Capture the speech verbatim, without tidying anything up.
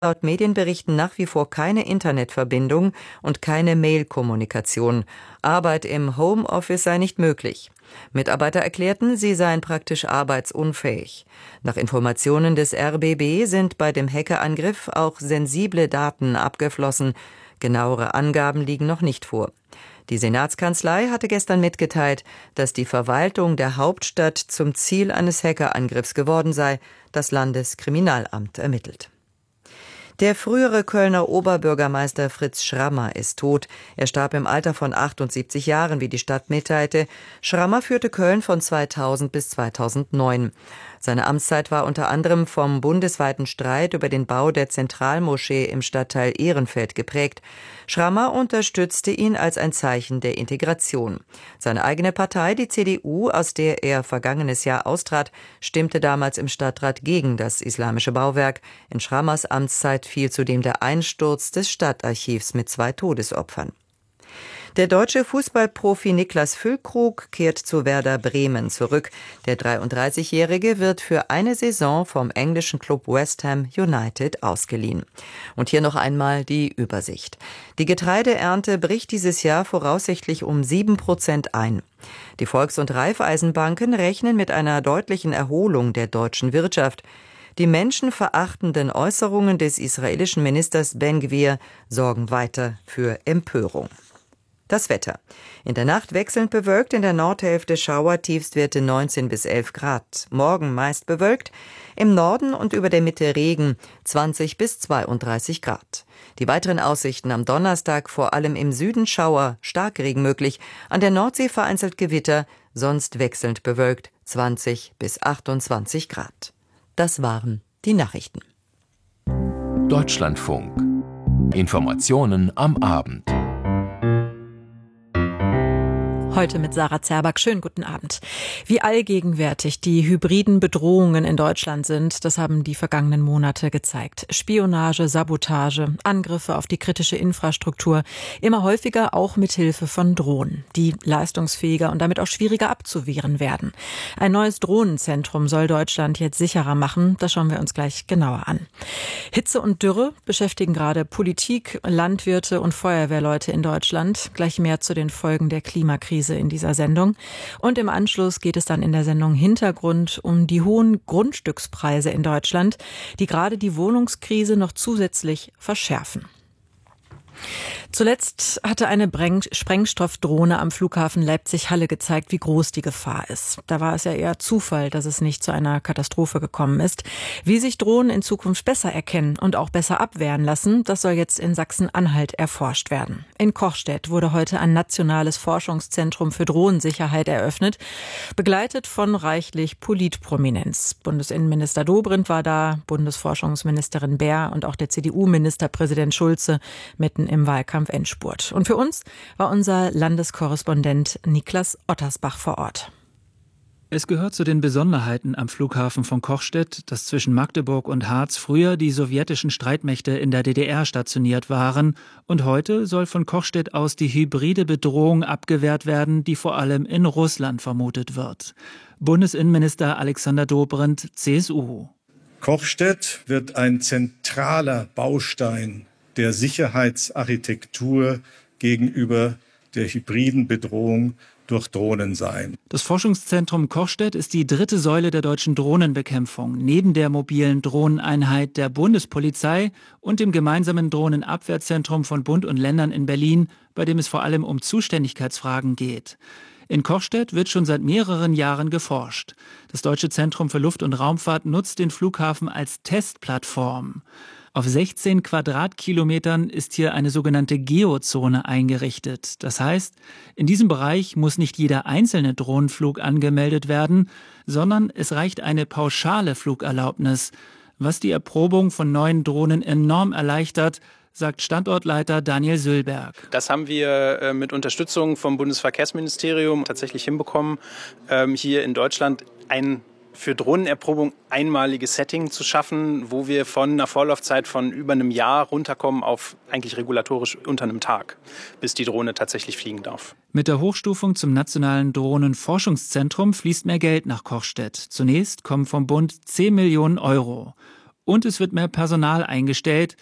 laut Medienberichten nach wie vor keine Internetverbindung und keine Mail-Kommunikation. Arbeit im Homeoffice sei nicht möglich. Mitarbeiter erklärten, sie seien praktisch arbeitsunfähig. Nach Informationen des R B B sind bei dem Hackerangriff auch sensible Daten abgeflossen. Genauere Angaben liegen noch nicht vor. Die Senatskanzlei hatte gestern mitgeteilt, dass die Verwaltung der Hauptstadt zum Ziel eines Hackerangriffs geworden sei. Das Landeskriminalamt ermittelt. Der frühere Kölner Oberbürgermeister Fritz Schrammer ist tot. Er starb im Alter von achtundsiebzig Jahren, wie die Stadt mitteilte. Schrammer führte Köln von zweitausend bis zweitausendneun. Seine Amtszeit war unter anderem vom bundesweiten Streit über den Bau der Zentralmoschee im Stadtteil Ehrenfeld geprägt. Schrammer unterstützte ihn als ein Zeichen der Integration. Seine eigene Partei, die C D U, aus der er vergangenes Jahr austrat, stimmte damals im Stadtrat gegen das islamische Bauwerk. In Schrammers Amtszeit fiel zudem der Einsturz des Stadtarchivs mit zwei Todesopfern. Der deutsche Fußballprofi Niklas Füllkrug kehrt zu Werder Bremen zurück. Der dreiunddreißigjährige wird für eine Saison vom englischen Club West Ham United ausgeliehen. Und hier noch einmal die Übersicht. Die Getreideernte bricht dieses Jahr voraussichtlich um sieben Prozent ein. Die Volks- und Raiffeisenbanken rechnen mit einer deutlichen Erholung der deutschen Wirtschaft. Die menschenverachtenden Äußerungen des israelischen Ministers Ben-Gvir sorgen weiter für Empörung. Das Wetter. In der Nacht wechselnd bewölkt, in der Nordhälfte Schauer, Tiefstwerte neunzehn bis elf Grad. Morgen meist bewölkt, im Norden und über der Mitte Regen, zwanzig bis zweiunddreißig Grad. Die weiteren Aussichten am Donnerstag, vor allem im Süden Schauer, Starkregen möglich, an der Nordsee vereinzelt Gewitter, sonst wechselnd bewölkt, zwanzig bis achtundzwanzig Grad. Das waren die Nachrichten. Deutschlandfunk. Informationen am Abend. Heute mit Sarah Zerback. Schönen guten Abend. Wie allgegenwärtig die hybriden Bedrohungen in Deutschland sind, das haben die vergangenen Monate gezeigt. Spionage, Sabotage, Angriffe auf die kritische Infrastruktur, immer häufiger auch mit Hilfe von Drohnen, die leistungsfähiger und damit auch schwieriger abzuwehren werden. Ein neues Drohnenzentrum soll Deutschland jetzt sicherer machen. Das schauen wir uns gleich genauer an. Hitze und Dürre beschäftigen gerade Politik, Landwirte und Feuerwehrleute in Deutschland. Gleich mehr zu den Folgen der Klimakrise in dieser Sendung. Und im Anschluss geht es dann in der Sendung Hintergrund um die hohen Grundstückspreise in Deutschland, die gerade die Wohnungskrise noch zusätzlich verschärfen. Zuletzt hatte eine Sprengstoffdrohne am Flughafen Leipzig-Halle gezeigt, wie groß die Gefahr ist. Da war es ja eher Zufall, dass es nicht zu einer Katastrophe gekommen ist. Wie sich Drohnen in Zukunft besser erkennen und auch besser abwehren lassen, das soll jetzt in Sachsen-Anhalt erforscht werden. In Kochstedt wurde heute ein nationales Forschungszentrum für Drohnensicherheit eröffnet, begleitet von reichlich Politprominenz. Bundesinnenminister Dobrindt war da, Bundesforschungsministerin Baer und auch der C D U-Ministerpräsident Schulze mitten im Wahlkampf-Endspurt. Und für uns war unser Landeskorrespondent Niklas Ottersbach vor Ort. Es gehört zu den Besonderheiten am Flughafen von Kochstedt, dass zwischen Magdeburg und Harz früher die sowjetischen Streitmächte in der D D R stationiert waren. Und heute soll von Kochstedt aus die hybride Bedrohung abgewehrt werden, die vor allem in Russland vermutet wird. Bundesinnenminister Alexander Dobrindt, C S U. Kochstedt wird ein zentraler Baustein der Sicherheitsarchitektur gegenüber der hybriden Bedrohung durch Drohnen sein. Das Forschungszentrum Kochstedt ist die dritte Säule der deutschen Drohnenbekämpfung, neben der mobilen Drohneneinheit der Bundespolizei und dem gemeinsamen Drohnenabwehrzentrum von Bund und Ländern in Berlin, bei dem es vor allem um Zuständigkeitsfragen geht. In Kochstedt wird schon seit mehreren Jahren geforscht. Das Deutsche Zentrum für Luft- und Raumfahrt nutzt den Flughafen als Testplattform. Auf sechzehn Quadratkilometern ist hier eine sogenannte Geozone eingerichtet. Das heißt, in diesem Bereich muss nicht jeder einzelne Drohnenflug angemeldet werden, sondern es reicht eine pauschale Flugerlaubnis, was die Erprobung von neuen Drohnen enorm erleichtert, sagt Standortleiter Daniel Sülberg. Das haben wir mit Unterstützung vom Bundesverkehrsministerium tatsächlich hinbekommen, hier in Deutschland ein für Drohnenerprobung einmaliges Setting zu schaffen, wo wir von einer Vorlaufzeit von über einem Jahr runterkommen auf eigentlich regulatorisch unter einem Tag, bis die Drohne tatsächlich fliegen darf. Mit der Hochstufung zum Nationalen Drohnenforschungszentrum fließt mehr Geld nach Kochstedt. Zunächst kommen vom Bund zehn Millionen Euro. Und es wird mehr Personal eingestellt.